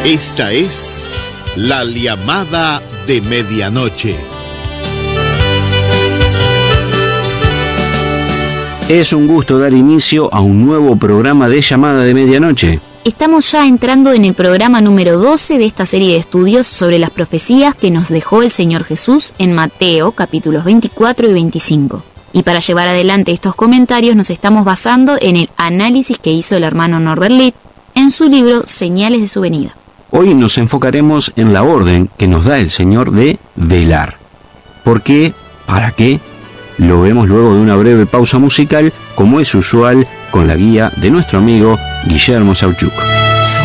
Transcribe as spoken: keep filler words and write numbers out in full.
Esta es la llamada de medianoche. Es un gusto dar inicio a un nuevo programa de llamada de medianoche. Estamos ya entrando en el programa número doce de esta serie de estudios sobre las profecías que nos dejó el Señor Jesús en Mateo, capítulos veinticuatro y veinticinco. Y para llevar adelante estos comentarios nos estamos basando en el análisis que hizo el hermano Norbert Litt en su libro Señales de su venida. Hoy nos enfocaremos en la orden que nos da el Señor de velar. ¿Por qué? ¿Para qué? Lo vemos luego de una breve pausa musical, como es usual, con la guía de nuestro amigo Guillermo Sauchuk.